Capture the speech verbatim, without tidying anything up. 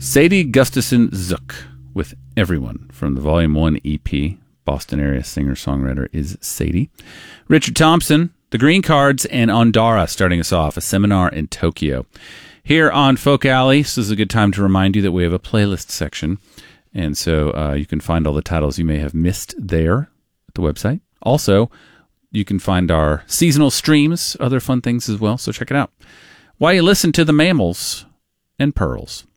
Sadie Gustafson Zook with Everyone from the Volume one E P. Boston area singer-songwriter is Sadie. Richard Thompson, The Green Cards, and Ondara starting us off, A Seminar in Tokyo. Here on Folk Alley, this is a good time to remind you that we have a playlist section. And so uh, you can find all the titles you may have missed there at the website. Also, you can find our seasonal streams, other fun things as well, so check it out. While you listen to the Mammals and Pearls.